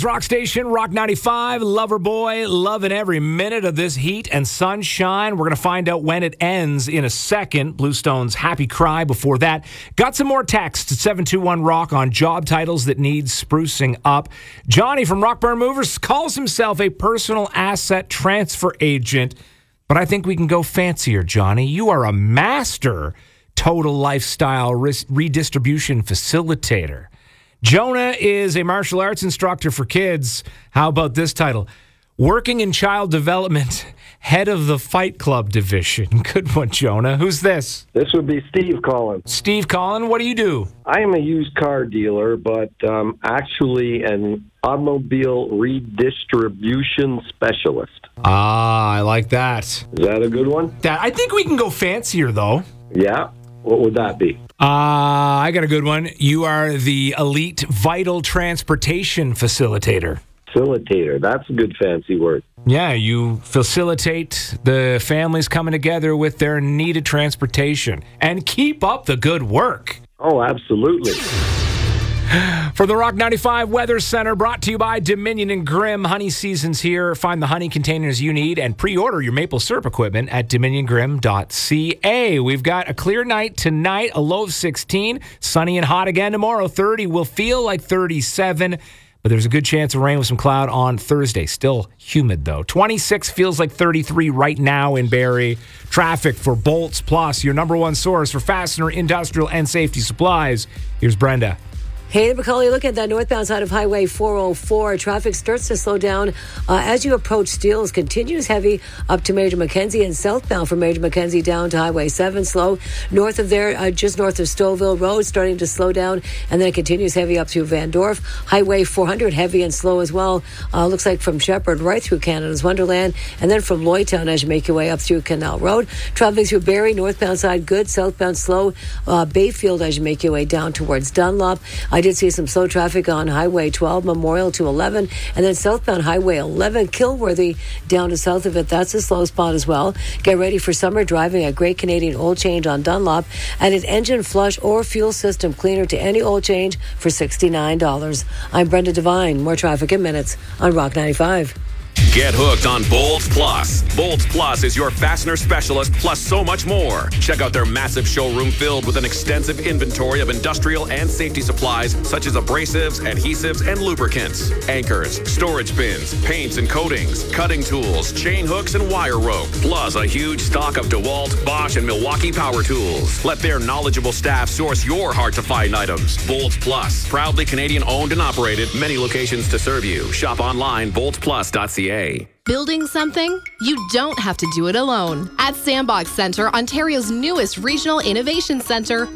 Calgary's rock station, Rock 95. Loverboy, loving every minute of this heat and sunshine. We're going to find out when it ends in a second. Bluestone's Happy Cry before that. Got some more text at 721-ROCK on job titles that need sprucing up. Johnny from Rockburn Movers calls himself a personal asset transfer agent, but I think we can go fancier, Johnny. You are a master total lifestyle redistribution facilitator. Jonah is a martial arts instructor for kids. How about this title? Working in child development, head of the Fight Club division. Good one, Jonah. Who's this? This would be Steve calling. Steve calling, what do you do? I am a used car dealer, but actually an automobile redistribution specialist. Ah, I like that. Is that a good one? I think we can go fancier, though. Yeah. What would that be? I got a good one. You are the elite vital transportation facilitator. Facilitator. That's a good fancy word. Yeah, you facilitate the families coming together with their needed transportation. And keep up the good work. Oh, absolutely. For the Rock 95 Weather Center, brought to you by Dominion and Grimm. Honey season's here. Find the honey containers you need and pre-order your maple syrup equipment at dominiongrimm.ca. We've got a clear night tonight, a low of 16. Sunny and hot again tomorrow. 30 will feel like 37, but there's a good chance of rain with some cloud on Thursday. Still humid, though. 26 feels like 33 right now in Barrie. Traffic for Bolts Plus, your number one source for fastener, industrial, and safety supplies. Here's Brenda. Hey, Macaulay, look at that northbound side of Highway 404. Traffic starts to slow down as you approach Steeles. Continues heavy up to Major Mackenzie and southbound from Major Mackenzie down to Highway 7. Slow north of there, just north of Stouffville Road, starting to slow down. And then it continues heavy up through Van Dorp. Highway 400 heavy and slow as well. Looks like from Shepherd right through Canada's Wonderland. And then from Lloydtown as you make your way up through Canal Road. Traveling through Barrie, northbound side good, southbound slow. Bayfield as you make your way down towards Dunlop. I did see some slow traffic on Highway 12, Memorial to 11, and then southbound Highway 11, Kilworthy down to south of it. That's a slow spot as well. Get ready for summer driving at Great Canadian Oil Change on Dunlop, and an engine flush or fuel system cleaner to any oil change for $69. I'm Brenda Devine. More traffic in minutes on Rock 95. Get hooked on Bolts Plus. Bolts Plus is your fastener specialist, plus so much more. Check out their massive showroom filled with an extensive inventory of industrial and safety supplies such as abrasives, adhesives, and lubricants, anchors, storage bins, paints and coatings, cutting tools, chain hooks, and wire rope, plus a huge stock of DeWalt, Bosch, and Milwaukee power tools. Let their knowledgeable staff source your hard-to-find items. Bolts Plus, proudly Canadian-owned and operated, many locations to serve you. Shop online, boltsplus.ca. Building something? You don't have to do it alone. At Sandbox Centre, Ontario's newest regional innovation centre,